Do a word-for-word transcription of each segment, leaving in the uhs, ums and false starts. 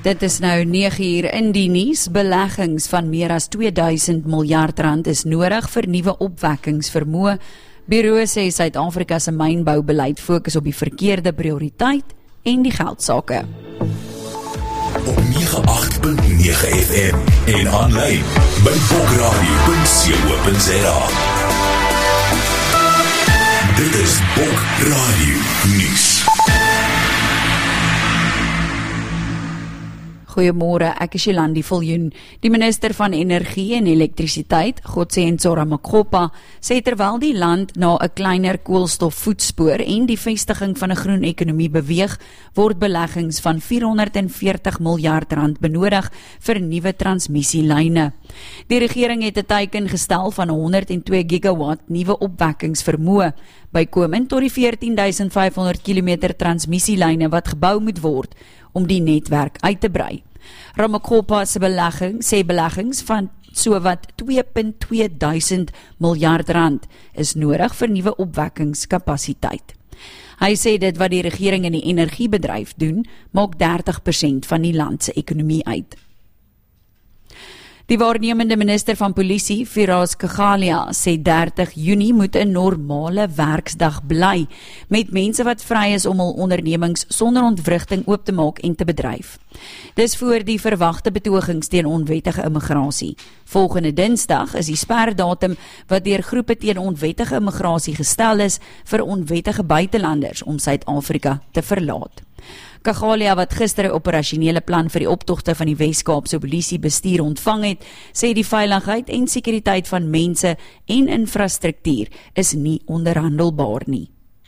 Dit is nou nege uur in die nuus. Beleggings van meer as tweeduisend miljard rand is nodig vir nuwe opwekkingsvermoë. Bureau sê Suid-Afrika se mynboubeleid fokus op die verkeerde prioriteit en die geldsake. Op nege agt punt nege F M en aanlyn by bokradio punt co punt za. Dit is Bokradio Nuus. Goeiemôre, ek is Jolandi Viljoen. Die minister van Energie en Elektrisiteit, Godsetso Ramokgopa, sê terwyl die land na 'n kleiner koolstofvoetspoor en die vestiging van 'n groen ekonomie beweeg, word beleggings van vierhonderdveertig miljard rand benodig vir nuwe transmissielyne. Die regering het 'n teiken gestel van honderdtwee gigawatt nuwe opwekkingsvermoë, bykomend tot die veertien duisend vyfhonderd kilometer transmissielyne wat gebou moet word om die netwerk uit te brei. Ramokgopa se belegging sê beleggings van sowat twee punt twee duisend miljard rand is nodig vir nuwe opwekkingskapasiteit. Hy sê dit wat die regering in die energiebedryf doen, maak dertig persent van die land se ekonomie uit. Die waarnemende minister van polisie, Firas Kagalia, sê dertig Junie moet 'n normale werksdag bly, met mense wat vry is om hul ondernemings sonder ontwrigting oop te maak en te bedryf. Dis voor die verwagte betogings teen onwettige immigrasie. Volgende Dinsdag is die sperdatum wat deur groepe teen onwettige immigrasie gestel is vir onwettige buitelanders om Suid-Afrika te verlaat. Kagalia, wat gister 'n operasionele plan vir die optogte van die Wes-Kaapse polisie bestuur ontvang het, sê die veiligheid en sekuriteit van mense en infrastruktuur is nie onderhandelbaar nie.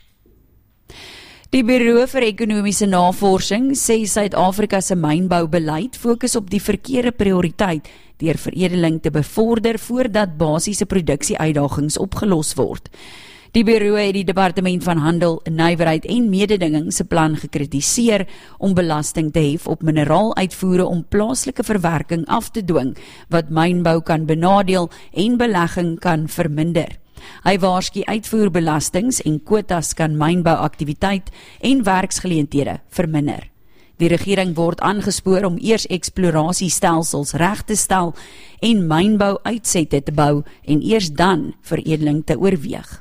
Die Bureau vir Ekonomiese Navorsing sê Suid-Afrika se mynboubeleid fokus op die verkeerde prioriteit deur veredeling te bevorder voordat basiese produksieuitdagings opgelos word. Die bureau het die Departement van Handel, Nywerheid en Mededinging se plan gekritiseer om belasting te hef op mineraaluitvoere om plaaslike verwerking af te dwing, wat mynbou kan benadeel en belegging kan verminder. Hy waarsku uitvoerbelastings en kwotas kan mynbouaktiwiteit en werksgeleenthede verminder. Die regering word aangespoor om eers eksplorasiestelsels reg te stel en mynbou uitsette te bou en eers dan veredeling te oorweeg.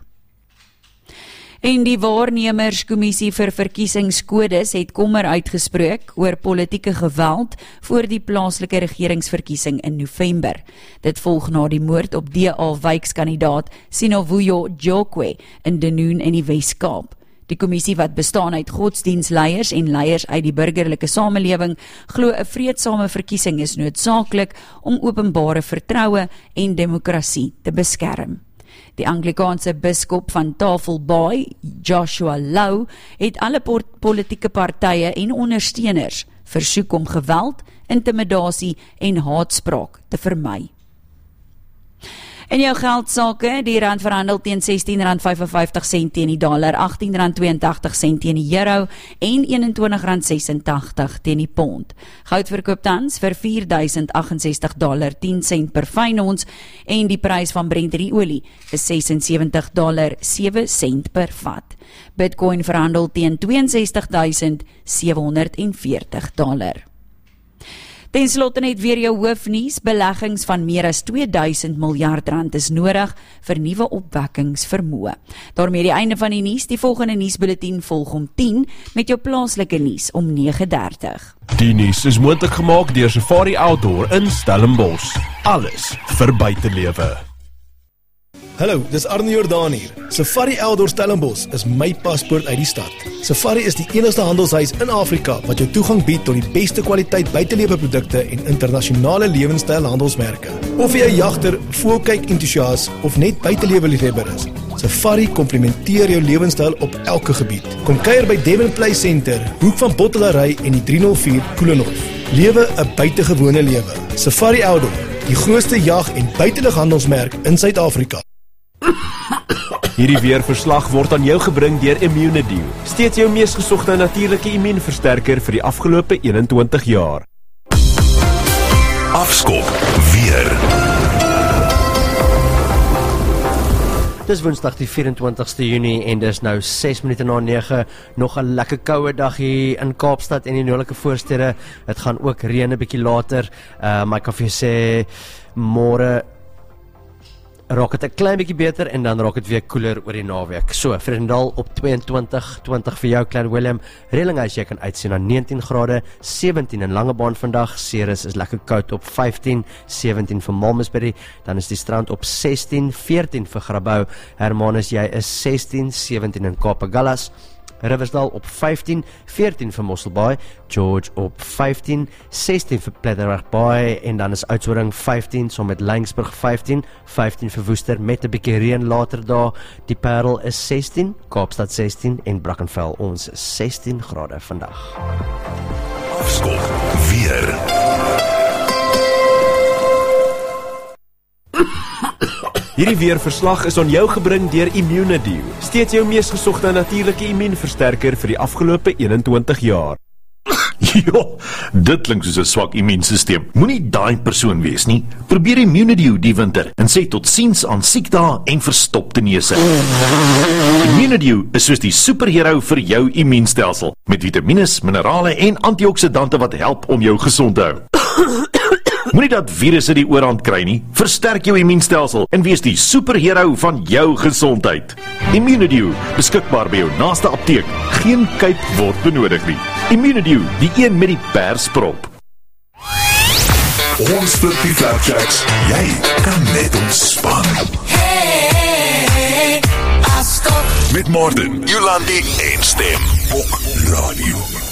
En die waarnemerskommissie vir verkiesingskodes het kommer uitgespreek oor politieke geweld voor die plaaslike regeringsverkiesing in November. Dit volg na die moord op D A-wykskandidaat Sinovuyo Jokwe in Denoon in die Wes-Kaap. Die kommissie, wat bestaan uit godsdienstleiers en leiers uit die burgerlike samelewing, glo 'n vreedsame verkiesing is noodsaaklik om openbare vertroue en demokrasie te beskerm. Die Anglikaanse biskop van Tafelbaai, Joshua Louw, het alle politieke partye en ondersteuners versoek om geweld, intimidasie en haatspraak te vermy. In jou geldsake, die rand verhandel teen sestien rand vyfenvyftig sent teen die dollar, agttien rand tweeëntagtig sent teen die euro en eenentwintig rand sesentagtig teen die pond. Goud verkoop tans vir vier duisend agt-en-sestig dollar tien sent per fyn ons en die prys van Brent olie is ses en sewentig dollar sewe sent per vat. Bitcoin verhandel teen twee en sestig duisend sewe honderd en veertig dollar. Ten slotte net weer jou hoofnuus, beleggings van meer as tweeduisend miljard rand is nodig vir nuwe opwekkingsvermoë. Daarmee die einde van die nuus, die volgende nuusbulletin volg om tien met jou plaaslike nuus om nege dertig. Die nuus is moontlik gemaak deur Safari Outdoor in Stellenbosch. Alles vir buitelewe. Hallo, dis Arne Jordaan hier. Safari Outdoor Stellenbosch is my paspoort uit die stad. Safari is die enigste handelshuis in Afrika wat jou toegang bied tot die beste kwaliteit buitelewe produkte en internasionale lewenstyl handelsmerke. Of jy 'n jagter, voelkyk entoesias of net buitelewe liefhebber is, Safari komplementeer jou lewenstyl op elke gebied. Kom kuier by Devon Place Center, hoek van Bottelary en die drie nul vier Koelenhof. Lewe 'n buitengewone lewe. Safari Outdoor, die grootste jag- en buitelighandelsmerk in Suid-Afrika. Hierdie weerverslag word aan jou gebring deur Immunedew, steeds jou mees gesogte natuurlike immuunversterker vir die afgelope eenentwintig jaar. Afskop weer. Dis Woensdag die vyf en twintigste Junie en dis nou ses minute na nege, nog 'n lekker koue dag hier in Kaapstad en die noordelike voorstede. Dit gaan ook reën 'n bietjie later, uh, maar ek kan vir jou sê, môre raak het 'n klein bietjie beter en dan raak het weer koeler oor die naweek. So, Vredendal op twee en twintig, twintig vir jou, Klein Willem. Reelinghuis, jy kan uitsien na negentien grade, sewentien in Langebaan vandag. Ceres is lekker koud op vyftien, sewentien vir Malmesbury. Dan is die strand op sestien, veertien vir Grabouw. Hermanus, jy is sestien, sewentien in Kapagallas. Riversdal op vyftien, veertien vir Mosselbaai, George op vyftien, sestien vir Pletterberg Baai en dan is Oudtshoorn vyftien, saam met Laingsburg vyftien, vyftien vir Woester met 'n bietjie reën later daar. Die Parel is sestien, Kaapstad sestien en Brackenfell ons sestien grade vandag. Afskop weer. Hierdie weerverslag is aan jou gebring deur Immunedio, steeds jou mees gesogte natuurlike immuunversterker vir die afgelope eenentwintig jaar. Jo, dit klink soos 'n swak immuunstelsel. Moenie daai persoon wees nie. Probeer Immunedio die winter en sê totsiens aan siekdae en verstopte neuse. Immunedio is soos die superhero vir jou immuunstelsel, met vitamiene, minerale en antioksidante wat help om jou gesond te hou. Moenie dat virusse die oorhand kry nie. Versterk jou immuunstelsel en wees die superhero van jou gesondheid. Immunedio, beskikbaar by jou naaste apteek. Geen kuip word benodig nie. Immunedio, die een met die persprop. Ons flip die flapjacks, jy kan net ontspan. Hey, Askop. Met Martin, Jolandi en Stem op radio.